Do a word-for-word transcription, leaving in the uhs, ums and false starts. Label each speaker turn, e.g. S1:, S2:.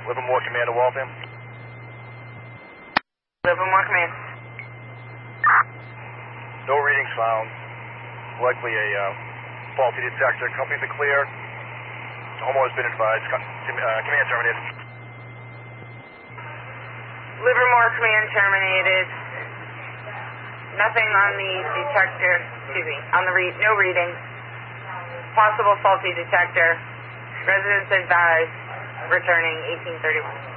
S1: Livermore, Commander Waltham.
S2: Livermore, Command.
S1: No readings found. Likely a uh, faulty detector. Company's are clear. The homeowner's been advised. Com uh, command terminated.
S2: Livermore, Command terminated. Nothing on the detector. Excuse me. On the read. No readings. Possible faulty detector. Residents advised. Returning eighteen thirty-one.